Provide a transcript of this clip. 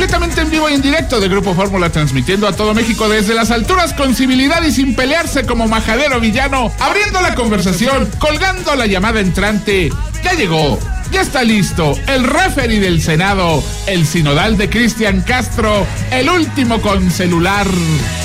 completamente en vivo y en directo de Grupo Fórmula, transmitiendo a todo México desde las alturas con civilidad y sin pelearse como majadero villano, abriendo la conversación, colgando la llamada entrante. Ya llegó, ya está listo, el referee del Senado, el sinodal de Cristian Castro, el último con celular.